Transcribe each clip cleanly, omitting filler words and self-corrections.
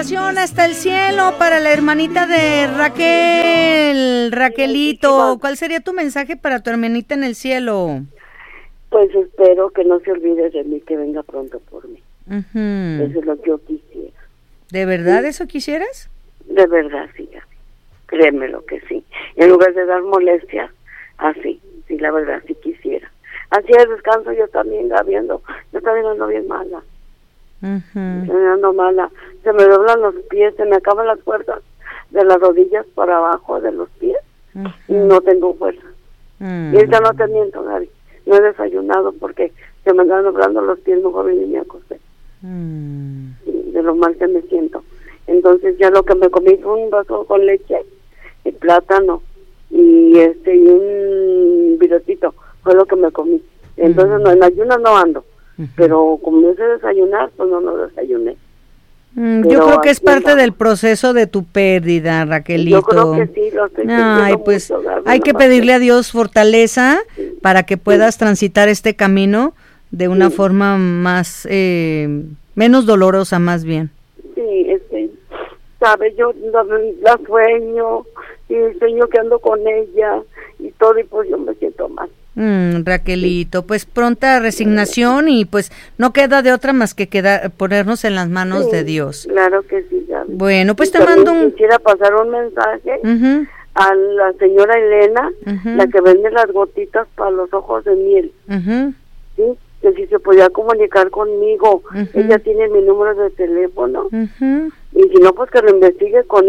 oración hasta el cielo para la hermanita de Raquel, Raquelito. ¿Cuál sería tu mensaje para tu hermanita en el cielo? Pues espero que no se olvide de mí, que venga pronto por mí. Uh-huh. Eso es lo que yo quisiera. ¿De verdad eso quisieras? De verdad, sí, Gaby. Créeme lo que sí. En lugar de dar molestia, así, sí, la verdad, sí quisiera. Así de descanso yo también, Gaby, yo también ando bien mala. Me ando mala. Se me doblan los pies, se me acaban las fuerzas de las rodillas para abajo de los pies. Y no tengo fuerza. Y ahorita no te miento, Gaby. No he desayunado porque se me andan doblando los pies, mejor y me acosté. De lo mal que me siento. Entonces ya lo que me comí fue un vaso con leche y plátano y un virotito, fue lo que me comí. Entonces no, en ayunas no ando, pero como no sé desayunar, pues no desayuné. Yo creo que es parte del proceso de tu pérdida, Raquelito. Yo creo que sí, lo estoy sintiendo pues mucho, Gaby, hay que pedirle a Dios fortaleza para que puedas transitar este camino de una forma más, menos dolorosa, más bien. Sí, sabes, yo la sueño y sueño que ando con ella y todo, y pues yo me siento mal. Raquelito, pues pronta resignación y pues no queda de otra más que ponernos en las manos de Dios. Claro que sí, Gaby. Bueno, pues y te mando quisiera pasar un mensaje a la señora Elena, la que vende las gotitas para los ojos de miel. Sí, que si se podía comunicar conmigo. Ella tiene mi número de teléfono. Y si no, pues que lo investigue con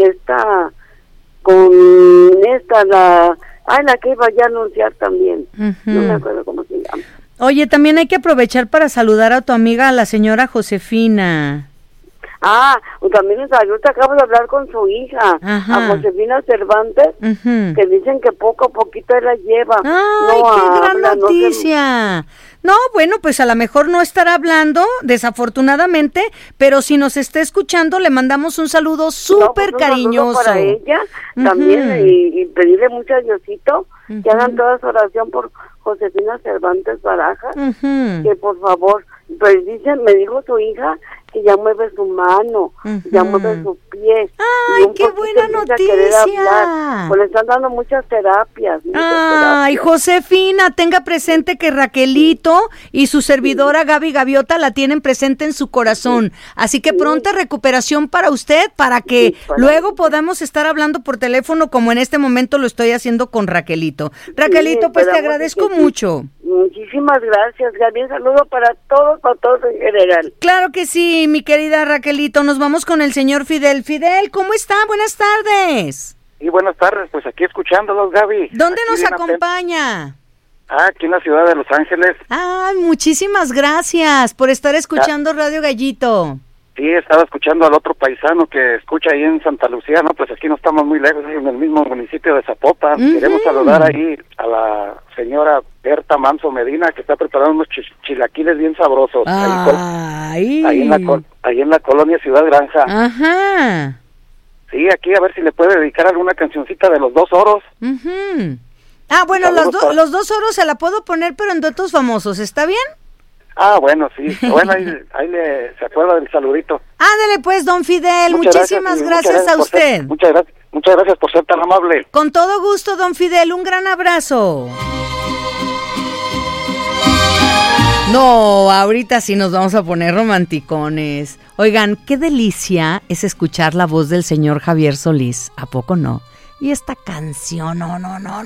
la que iba ya a anunciar también. No me acuerdo cómo se llama. Oye, también hay que aprovechar para saludar a tu amiga, a la señora Josefina. También ahorita acabo de hablar con su hija, a Josefina Cervantes, que dicen que poco a poquito la lleva. ¡Ay, qué gran noticia! No, bueno, pues a lo mejor no estará hablando, desafortunadamente, pero si nos está escuchando, le mandamos un saludo súper cariñoso. Un saludo para ella también, y pedirle mucho a Diosito que hagan toda su oración por Josefina Cervantes Barajas, que por favor, pues me dijo su hija que ya mueve su mano, ya mueve su pie. ¡Ay, qué buena noticia! Pues le están dando muchas terapias. Josefina, tenga presente que Raquelito y su servidora Gaby Gaviota la tienen presente en su corazón. Así que pronta recuperación para usted, para que luego podamos estar hablando por teléfono como en este momento lo estoy haciendo con Raquelito. Raquelito, pues te agradezco mucho. Muchísimas gracias, Gaby. Un saludo para todos en general. Claro que sí, mi querida Raquelito. Nos vamos con el señor Fidel. Fidel, ¿cómo está? Buenas tardes. Y buenas tardes, pues aquí escuchándolos, Gaby. ¿Dónde nos acompaña? Aquí en la ciudad de Los Ángeles. Muchísimas gracias por estar escuchando Radio Gallito. Sí, estaba escuchando al otro paisano que escucha ahí en Santa Lucía, ¿no? Pues aquí no estamos muy lejos, en el mismo municipio de Zapopan. Queremos saludar ahí a la señora Berta Manso Medina, que está preparando unos chilaquiles bien sabrosos. Ahí en la colonia Ciudad Granja. Ajá. Sí, aquí a ver si le puede dedicar alguna cancioncita de Los Dos Oros. Bueno, los dos oros se la puedo poner, pero en duetos famosos, ¿está bien? Bueno, sí. Bueno, ahí se acuerda del saludito. Ándale pues, don Fidel, muchísimas gracias a usted. Muchas gracias por ser tan amable. Con todo gusto, don Fidel, un gran abrazo. No, ahorita sí nos vamos a poner romanticones. Oigan, qué delicia es escuchar la voz del señor Javier Solís, ¿a poco no? Y esta canción, no,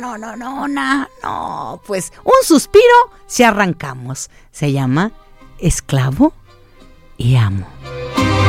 pues un suspiro si arrancamos. Se llama Esclavo y Amo.